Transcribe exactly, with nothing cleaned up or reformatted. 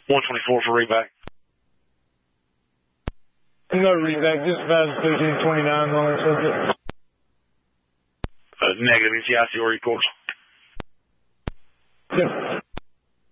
one twenty-four for readback. Another readback, dispatch thirteen twenty-nine on that subject. Uh, negative, N C I C or reports. Yes.